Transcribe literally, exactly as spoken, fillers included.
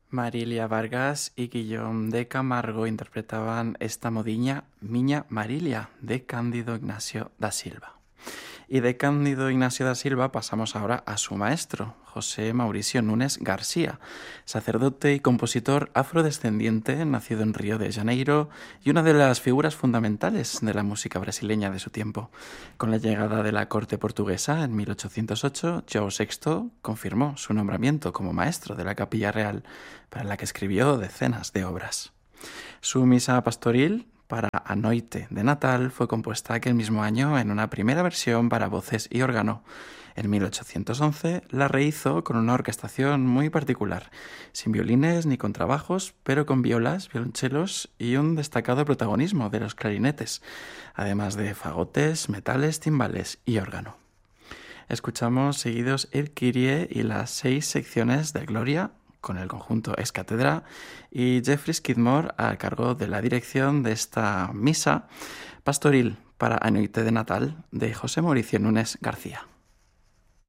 Marilia Vargas y Guillaume de Camargo interpretaban esta modiña Miña Marilia de Cándido Ignacio da Silva. Y de Cándido Ignacio da Silva pasamos ahora a su maestro, José Mauricio Nunes García, sacerdote y compositor afrodescendiente, nacido en Río de Janeiro y una de las figuras fundamentales de la música brasileña de su tiempo. Con la llegada de la corte portuguesa en mil ochocientos ocho, João sexto confirmó su nombramiento como maestro de la Capilla Real, para la que escribió decenas de obras. Su misa pastoril para A Noite de Natal fue compuesta aquel mismo año en una primera versión para voces y órgano. En mil ochocientos once la rehizo con una orquestación muy particular, sin violines ni contrabajos, pero con violas, violonchelos y un destacado protagonismo de los clarinetes, además de fagotes, metales, timbales y órgano. Escuchamos seguidos el Kyrie y las seis secciones de Gloria, con el conjunto Es Cátedra, y Jeffrey Skidmore a cargo de la dirección de esta misa pastoril para A Noite de Natal de José Mauricio Nunes García.